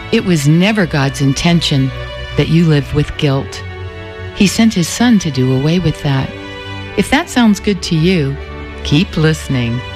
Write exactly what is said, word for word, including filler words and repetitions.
It was never God's intention that you live with guilt. He sent His Son to do away with that. If that sounds good to you, keep listening.